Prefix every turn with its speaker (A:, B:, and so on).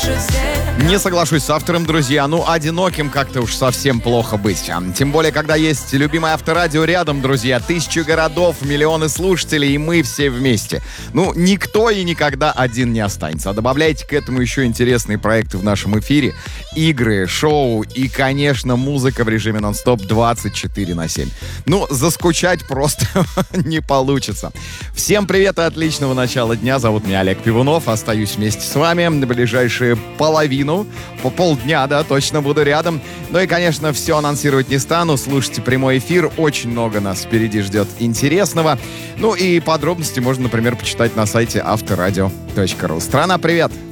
A: Не соглашусь с автором, друзья. Одиноким как-то уж совсем плохо быть. Тем более, когда есть любимое авторадио рядом, друзья. 1000 городов, миллионы слушателей, и мы все вместе. Никто и никогда один не останется. А добавляйте к этому еще интересные проекты в нашем эфире. Игры, шоу и, конечно, музыка в режиме нон-стоп 24/7. Заскучать просто не получится. Всем привет и отличного начала дня. Зовут меня Олег Пивунов. Остаюсь вместе с вами на ближайшие по полдня, да, точно буду рядом. И, конечно, все анонсировать не стану. Слушайте прямой эфир. Очень много нас впереди ждет интересного. И подробности можно, например, почитать на сайте авторадио.ру. Страна, привет!